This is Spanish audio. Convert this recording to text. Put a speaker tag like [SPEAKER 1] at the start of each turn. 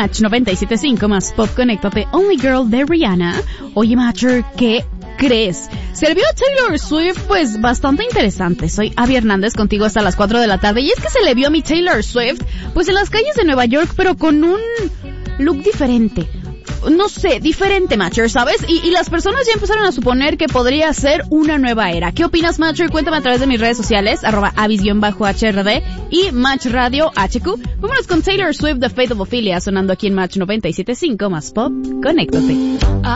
[SPEAKER 1] Match 97.5 más Pop, conéctate. Only Girl de Rihanna. Oye, Matcher, ¿qué crees? Se vio a Taylor Swift, pues, bastante interesante. Soy Abby Hernández, contigo hasta las 4 de la tarde. Y es que se le vio a mi Taylor Swift, pues, en las calles de Nueva York, pero con un look diferente. No sé, diferente, Matcher, ¿sabes? Y las personas ya empezaron a suponer que podría ser una nueva era. ¿Qué opinas, Matcher? Cuéntame a través de mis redes sociales, @avis_HRD y Match Radio HQ. Vámonos con Taylor Swift, The Fate of Ophelia, sonando aquí en Match 97.5 más Pop. Conéctate.